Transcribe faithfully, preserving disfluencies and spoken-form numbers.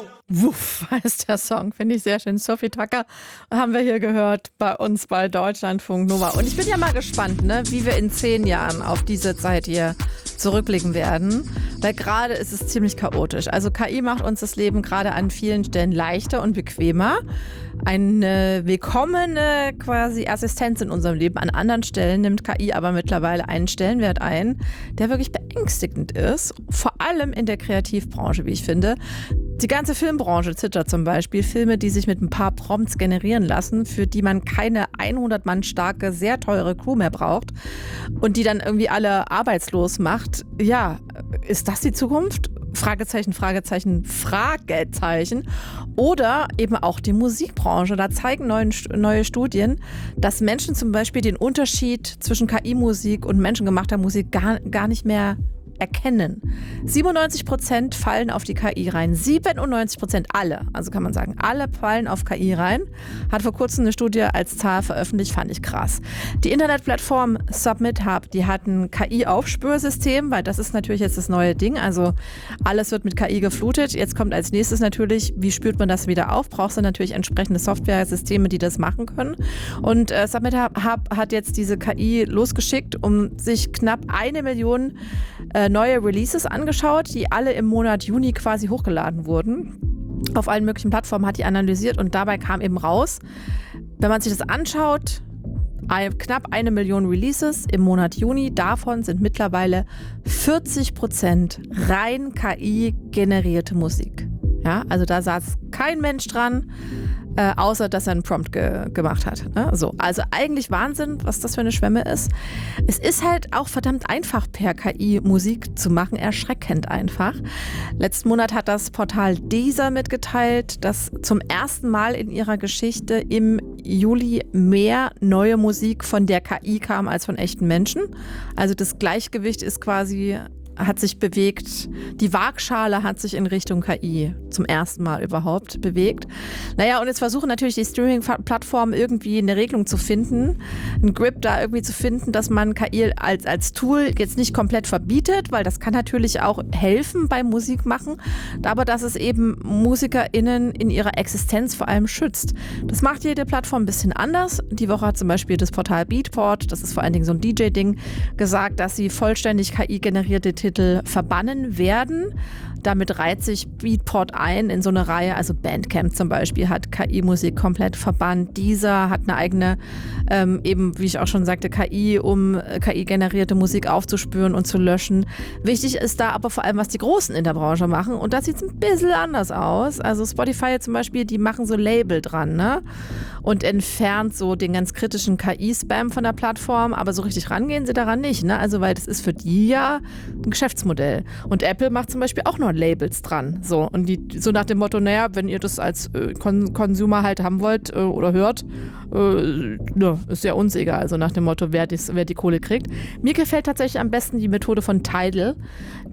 Wuff heißt der Song, finde ich sehr schön. Sophie Tucker haben wir hier gehört bei uns bei Deutschlandfunk Nova. Und ich bin ja mal gespannt, ne, wie wir in zehn Jahren auf diese Zeit hier zurückblicken werden. Weil gerade ist es ziemlich chaotisch. Also K I macht uns das Leben gerade an vielen Stellen leichter und bequemer. Eine willkommene quasi Assistenz in unserem Leben. An anderen Stellen nimmt K I aber mittlerweile einen Stellenwert ein, der wirklich beängstigend ist. Vor allem in der Kreativbranche, wie ich finde. Die ganze Filmbranche zittert zum Beispiel. Filme, die sich mit ein paar Prompts generieren lassen, für die man keine hundert Mann starke, sehr teure Crew mehr braucht und die dann irgendwie alle arbeitslos macht. Ja, ist das die Zukunft? Fragezeichen, Fragezeichen, Fragezeichen. Oder eben auch die Musikbranche. Da zeigen neuen, neue Studien, dass Menschen zum Beispiel den Unterschied zwischen K I-Musik und menschengemachter Musik gar, gar nicht mehr erkennen. siebenundneunzig Prozent fallen auf die K I rein. siebenundneunzig Prozent, alle, also kann man sagen, alle fallen auf K I rein. Hat vor kurzem eine Studie als Zahl veröffentlicht, fand ich krass. Die Internetplattform SubmitHub, die hat ein K I-Aufspürsystem, weil das ist natürlich jetzt das neue Ding. Also alles wird mit K I geflutet. Jetzt kommt als nächstes natürlich, wie spürt man das wieder auf? Brauchst du natürlich entsprechende Software-Systeme, die das machen können. Und äh, SubmitHub hat jetzt diese K I losgeschickt, um sich knapp eine Million äh, neue Releases angeschaut, die alle im Monat Juni quasi hochgeladen wurden. Auf allen möglichen Plattformen hat die analysiert und dabei kam eben raus, wenn man sich das anschaut, ein, knapp eine Million Releases im Monat Juni, davon sind mittlerweile vierzig Prozent rein K I-generierte Musik. Ja, also da saß kein Mensch dran, äh, außer dass er einen Prompt ge- gemacht hat. Ne? So, also eigentlich Wahnsinn, was das für eine Schwemme ist. Es ist halt auch verdammt einfach, per K I Musik zu machen, erschreckend einfach. Letzten Monat hat das Portal Deezer mitgeteilt, dass zum ersten Mal in ihrer Geschichte im Juli mehr neue Musik von der K I kam als von echten Menschen. Also das Gleichgewicht ist quasi hat sich bewegt, die Waagschale hat sich in Richtung K I zum ersten Mal überhaupt bewegt. Naja, und jetzt versuchen natürlich die Streaming-Plattformen irgendwie eine Regelung zu finden, einen Grip da irgendwie zu finden, dass man K I als, als Tool jetzt nicht komplett verbietet, weil das kann natürlich auch helfen beim Musikmachen, aber dass es eben MusikerInnen in ihrer Existenz vor allem schützt. Das macht jede Plattform ein bisschen anders. Die Woche hat zum Beispiel das Portal Beatport, das ist vor allen Dingen so ein D J-Ding, gesagt, dass sie vollständig K I-generierte Titel verbannen werden. Damit reiht sich Beatport ein in so eine Reihe, also Bandcamp zum Beispiel hat K I-Musik komplett verbannt. Deezer hat eine eigene, ähm, eben wie ich auch schon sagte, K I, um K I-generierte Musik aufzuspüren und zu löschen. Wichtig ist da aber vor allem, was die Großen in der Branche machen und da sieht es ein bisschen anders aus. Also Spotify zum Beispiel, die machen so Label dran, ne? Und entfernt so den ganz kritischen K I-Spam von der Plattform, aber so richtig rangehen sie daran nicht, ne? Also weil das ist für die ja ein Geschäftsmodell. Und Apple macht zum Beispiel auch noch Labels dran. So, und die, so nach dem Motto, naja, wenn ihr das als äh, Kon- Consumer halt haben wollt äh, oder hört, äh, ne, ist ja uns egal. Also nach dem Motto, wer, dies, wer die Kohle kriegt. Mir gefällt tatsächlich am besten die Methode von Tidal.